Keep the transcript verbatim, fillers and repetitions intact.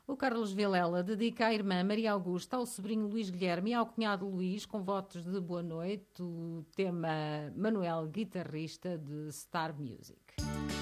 O Carlos Vilela dedica à irmã Maria Augusta, ao sobrinho Luís Guilherme e ao cunhado Luís, com votos de boa noite, o tema Manuel, guitarrista de Star Music.